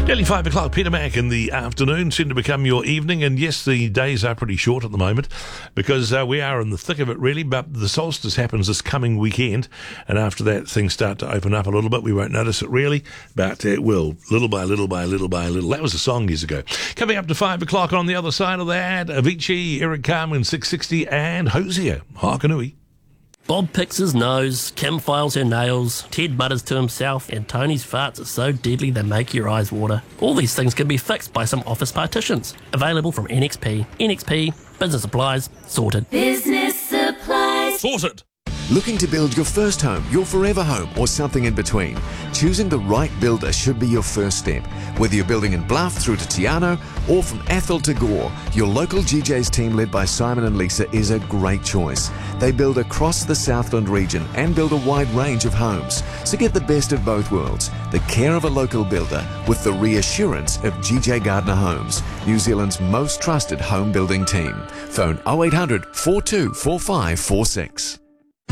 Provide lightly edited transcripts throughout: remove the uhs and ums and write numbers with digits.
Nearly 5 o'clock, Peter Mac in the afternoon, soon to become your evening. And yes, the days are pretty short at the moment because we are in the thick of it, really. But the solstice happens this coming weekend. And after that, things start to open up a little bit. We won't notice it really, but it will, little by little by little by little. That was a song years ago. Coming up to 5 o'clock on the other side of that, Avicii, Eric Carmen, 660, and Hosier, Hakanui. Bob picks his nose, Kim files her nails, Ted mutters to himself, and Tony's farts are so deadly they make your eyes water. All these things can be fixed by some office partitions. Available from NXP. NXP, business supplies, sorted. Business supplies. Sorted. Looking to build your first home, your forever home, or something in between? Choosing the right builder should be your first step. Whether you're building in Bluff through to Tiano or from Athol to Gore, your local GJ's team led by Simon and Lisa is a great choice. They build across the Southland region and build a wide range of homes. So get the best of both worlds, the care of a local builder with the reassurance of GJ Gardner Homes, New Zealand's most trusted home building team. Phone 0800 424546.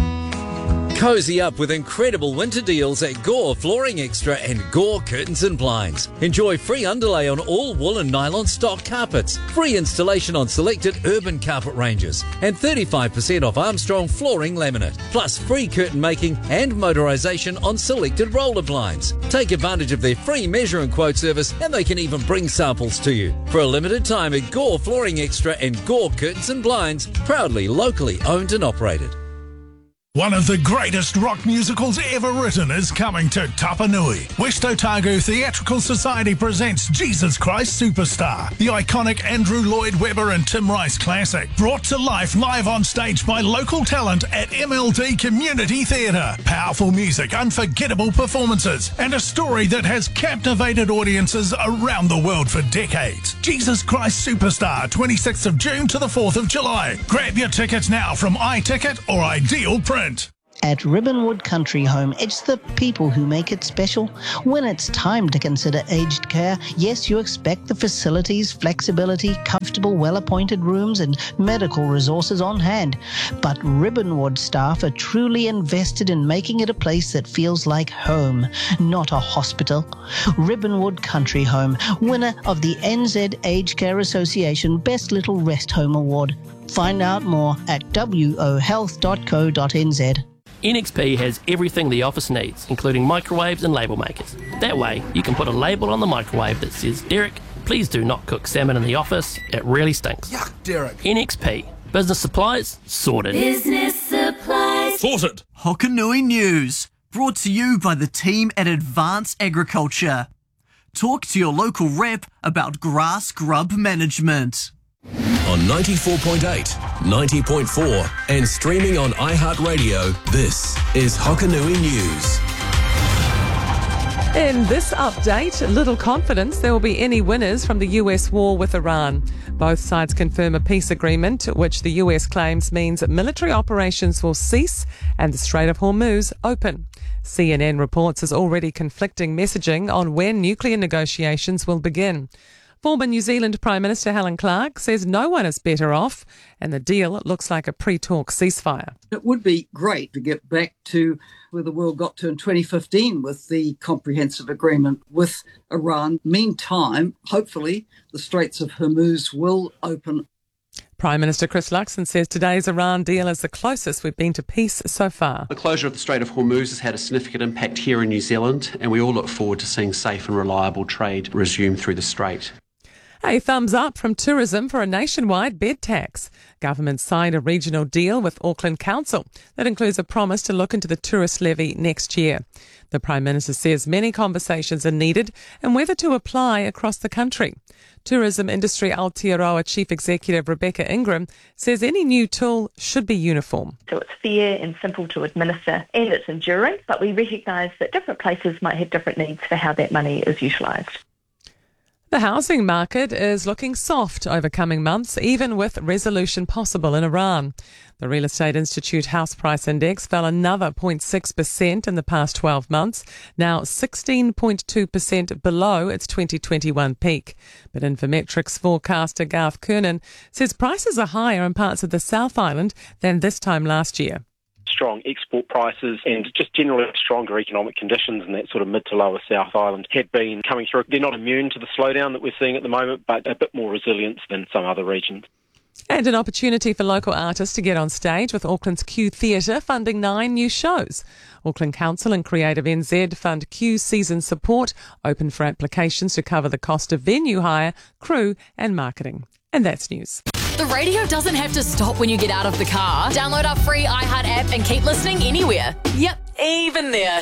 Cozy up with incredible winter deals at Gore Flooring Extra and Gore Curtains and Blinds. Enjoy free underlay on all wool and nylon stock carpets, free installation on selected urban carpet ranges, and 35% off Armstrong flooring laminate, plus free curtain making and motorisation on selected roller blinds. Take advantage of their free measure and quote service, and they can even bring samples to you. For a limited time at Gore Flooring Extra and Gore Curtains and Blinds, proudly locally owned and operated. One of the greatest rock musicals ever written is coming to Tapanui. West Otago Theatrical Society presents Jesus Christ Superstar, the iconic Andrew Lloyd Webber and Tim Rice classic, brought to life live on stage by local talent at MLD Community Theatre. Powerful music, unforgettable performances, and a story that has captivated audiences around the world for decades. Jesus Christ Superstar, 26th of June to the 4th of July. Grab your tickets now from iTicket or Ideal Print. At Ribbonwood Country Home, it's the people who make it special. When it's time to consider aged care, yes, you expect the facilities, flexibility, comfortable, well-appointed rooms and medical resources on hand. But Ribbonwood staff are truly invested in making it a place that feels like home, not a hospital. Ribbonwood Country Home, winner of the NZ Aged Care Association Best Little Rest Home Award. Find out more at wohealth.co.nz. NXP has everything the office needs, including microwaves and label makers. That way, you can put a label on the microwave that says, "Derek, please do not cook salmon in the office. It really stinks." Yuck, Derek. NXP. Business supplies, sorted. Business supplies. Sorted. Hokanui News, brought to you by the team at Advanced Agriculture. Talk to your local rep about grass grub management. On 94.8, 90.4 and streaming on iHeartRadio, this is Hokanui News. In this update, little confidence there will be any winners from the US war with Iran. Both sides confirm a peace agreement, which the US claims means military operations will cease and the Strait of Hormuz open. CNN reports there's already conflicting messaging on when nuclear negotiations will begin. Former New Zealand Prime Minister Helen Clark says no one is better off and the deal looks like a pre-talk ceasefire. It would be great to get back to where the world got to in 2015 with the comprehensive agreement with Iran. Meantime, hopefully, the Straits of Hormuz will open. Prime Minister Chris Luxon says today's Iran deal is the closest we've been to peace so far. The closure of the Strait of Hormuz has had a significant impact here in New Zealand, and we all look forward to seeing safe and reliable trade resume through the strait. A thumbs up from tourism for a nationwide bed tax. Government signed a regional deal with Auckland Council that includes a promise to look into the tourist levy next year. The Prime Minister says many conversations are needed and whether to apply across the country. Tourism Industry Aotearoa Chief Executive Rebecca Ingram says any new tool should be uniform. So it's fair and simple to administer and it's enduring, but we recognise that different places might have different needs for how that money is utilised. The housing market is looking soft over coming months, even with resolution possible in Iran. The Real Estate Institute House Price Index fell another 0.6% in the past 12 months, now 16.2% below its 2021 peak. But Infometrics forecaster Garth Kernan says prices are higher in parts of the South Island than this time last year. strong export prices and just generally stronger economic conditions in that sort of mid to lower South Island have been coming through. They're not immune to the slowdown that we're seeing at the moment, but a bit more resilience than some other regions. And an opportunity for local artists to get on stage with Auckland's Q Theatre funding 9 new shows. Auckland Council and Creative NZ fund Q season support, open for applications to cover the cost of venue hire, crew and marketing. And that's news. The radio doesn't have to stop when you get out of the car. Download our free iHeart app and keep listening anywhere. Yep, even there.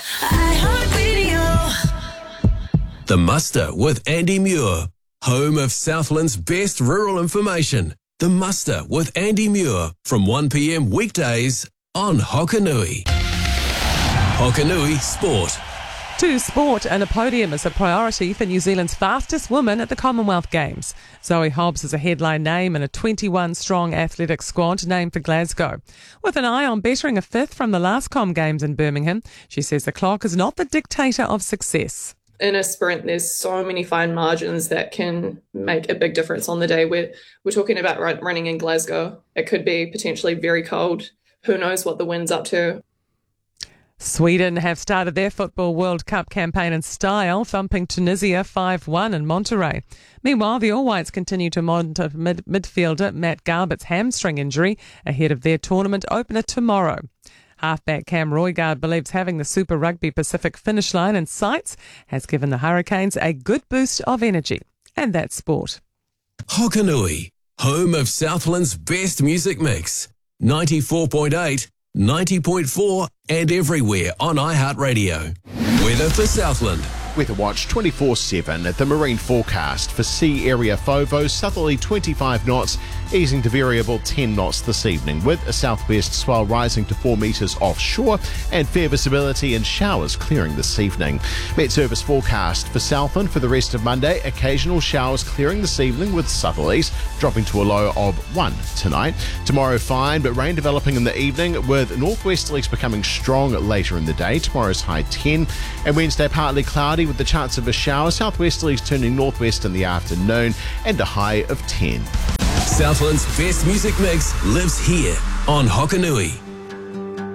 iHeartRadio. The Muster with Andy Muir, home of Southland's best rural information. The Muster with Andy Muir from 1 p.m. weekdays on Hokanui. Hokanui Sport. To sport, and a podium is a priority for New Zealand's fastest woman at the Commonwealth Games. Zoe Hobbs is a headline name in a 21-strong athletic squad named for Glasgow. With an eye on bettering a fifth from the last Com Games in Birmingham, she says the clock is not the dictator of success. In a sprint, there's so many fine margins that can make a big difference on the day. We're talking about running in Glasgow. It could be potentially very cold. Who knows what the wind's up to? Sweden have started their Football World Cup campaign in style, thumping Tunisia 5-1 in Monterrey. Meanwhile, the All Whites continue to monitor midfielder Matt Garbutt's hamstring injury ahead of their tournament opener tomorrow. Halfback Cam Roigard believes having the Super Rugby Pacific finish line in sights has given the Hurricanes a good boost of energy. And that's sport. Hokanui, home of Southland's best music mix. 94.8, 90.4 and everywhere on iHeartRadio. Weather for Southland. Weather Watch 24/7 at the marine forecast for sea area FOVO, southerly 25 knots, easing to variable 10 knots this evening, with a southwest swell rising to 4 metres offshore and fair visibility and showers clearing this evening. Met Service forecast for Southland for the rest of Monday, occasional showers clearing this evening with southerlies, dropping to a low of 1 tonight. Tomorrow fine, but rain developing in the evening with northwesterlies becoming strong later in the day. Tomorrow's high 10, and Wednesday partly cloudy with the chance of a shower, southwesterlies turning northwest in the afternoon, and a high of 10. Southland's best music mix lives here on Hokanui.